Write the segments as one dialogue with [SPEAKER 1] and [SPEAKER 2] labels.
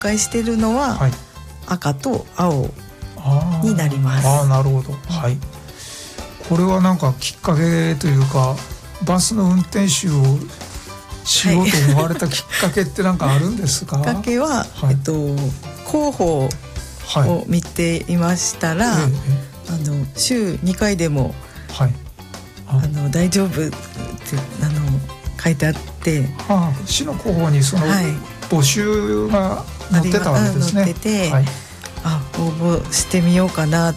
[SPEAKER 1] 介してるのは、
[SPEAKER 2] はい、
[SPEAKER 1] 赤と青になります。
[SPEAKER 2] なるほど、はい。これはなんかきっかけというか、バスの運転手をしようと思われたきっかけってなんかあるんですか？
[SPEAKER 1] きっかけは、
[SPEAKER 2] はい、
[SPEAKER 1] 広報を見ていましたら、週2回でも、はい、大丈夫って書いてあって、
[SPEAKER 2] 市の広報にその募集が載ってたわけですね。
[SPEAKER 1] 載ってて、はい、応募してみようかなって、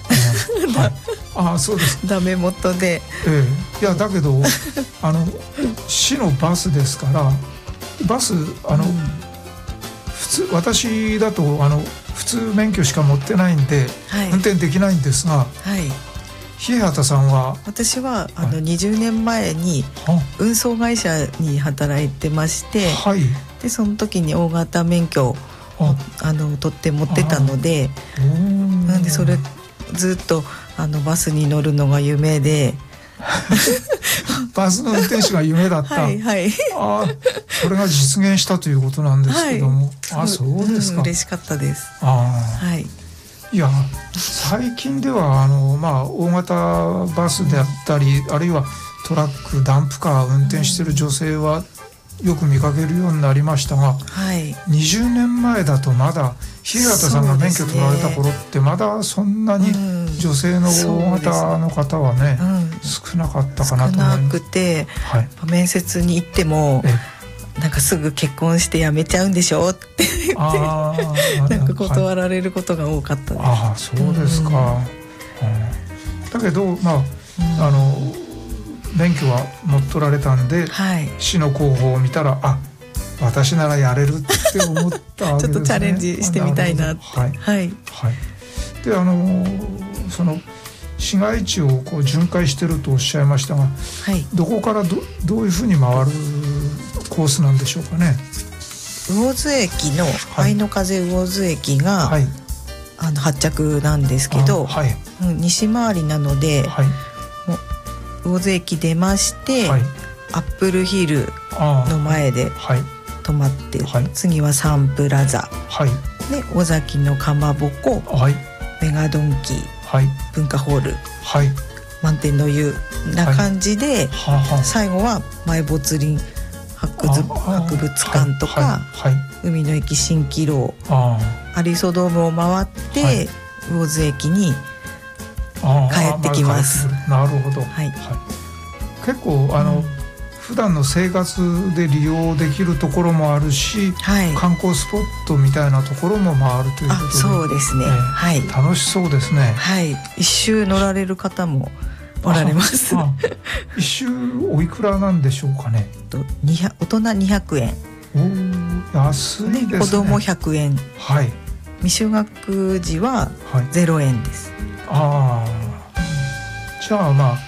[SPEAKER 2] そうです。
[SPEAKER 1] ダメ元で、
[SPEAKER 2] いやだけど市のバスですから、バス普通、私だと普通免許しか持ってないんで、運転できないんですが、日畑さんは？
[SPEAKER 1] 私は20年前に運送会社に働いてまして、でその時に大型免許を取って持ってたので、なんでそれずっとバスに乗るのが夢で
[SPEAKER 2] バスの運転手が夢だった。はいはい、それが実現したということなんですけども、そうですか。
[SPEAKER 1] 嬉しかったです。
[SPEAKER 2] いや最近では大型バスであったり、あるいはトラック、ダンプカー運転している女性はよく見かけるようになりましたが、20年前だとまだ日畑さんが免許取られた頃ってまだそんなに女性の大型の方はね、少なかったかなと思います。
[SPEAKER 1] 少なくて、面接に行ってもなんかすぐ結婚して辞めちゃうんでしょって言ってなんか断られることが多かったです。
[SPEAKER 2] そうですか。だけど免許は持っとられたんで、市の広報を見たら私ならやれるって思ったわけですね。
[SPEAKER 1] ちょっとチャレンジしてみたいなって。
[SPEAKER 2] でその市街地をこう巡回してるとおっしゃいましたが、どこから どういうふうに回るコースなんでしょうかね。
[SPEAKER 1] 魚津駅の愛の風魚津駅が、発着なんですけど、西回りなので、魚津駅出まして、アップルヒルの前で止まって、次はサンプラザ、で尾崎のかまぼこ、メガドンキ、文化ホール、満天の湯な感じで、最後は埋没林博物館とか、海の駅蜃気楼、アリソドームを回って、魚津駅に帰ってきます。
[SPEAKER 2] なるほど。結構普段の生活で利用できるところもあるし、観光スポットみたいなところも回るということで、
[SPEAKER 1] そうですね、
[SPEAKER 2] 楽しそうですね。
[SPEAKER 1] 一周乗られる方もおられます。
[SPEAKER 2] 一周おいくらなんでしょうかね。
[SPEAKER 1] 大人200円。
[SPEAKER 2] 安いですね。
[SPEAKER 1] 子供100円。未就学児は0円です。
[SPEAKER 2] じゃあ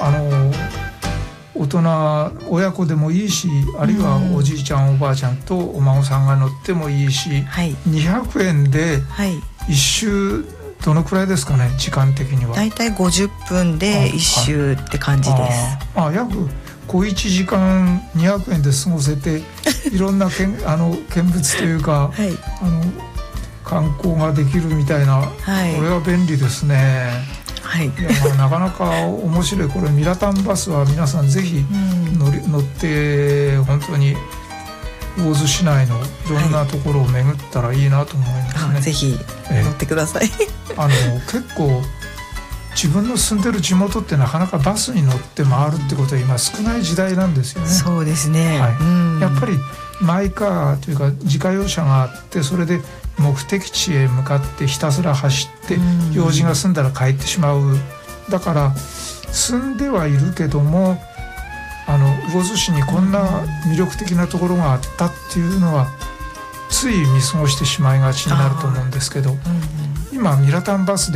[SPEAKER 2] 大人親子でもいいし、あるいはおじいちゃんおばあちゃんとお孫さんが乗ってもいいし、200円で一周どのくらいですかね、時間的には。だいたい
[SPEAKER 1] 50分で一周って感じです。
[SPEAKER 2] 約小1時間200円で過ごせて、いろんな見物というか、観光ができるみたいな、これは便利ですね。なかなか面白い。これミラタンバスは皆さんぜひ乗って本当に魚津市内のいろんなところを巡ったらいいなと思いますね。
[SPEAKER 1] ぜひ乗ってください。
[SPEAKER 2] 結構自分の住んでる地元ってなかなかバスに乗って回るってことは今少ない時代なんですよね。
[SPEAKER 1] そうですね。
[SPEAKER 2] やっぱりマイカーというか自家用車があって、それで目的地へ向かってひたすら走って用事が済んだら帰ってしまう。だから住んではいるけども、魚津市にこんな魅力的なところがあったっていうのはつい見過ごしてしまいがちになると思うんですけど、今ミラタンバスで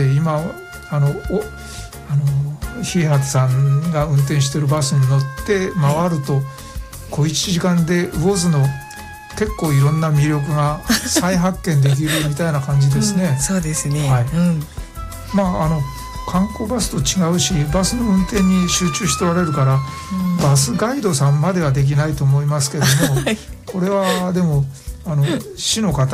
[SPEAKER 2] 日畑さんが運転してるバスに乗って回ると、小1時間で魚津の結構いろんな魅力が再発見できるみたいな感じですね。
[SPEAKER 1] そうですね。
[SPEAKER 2] 観光バスと違うし、バスの運転に集中しておられるから、バスガイドさんまではできないと思いますけども、これはでも市の方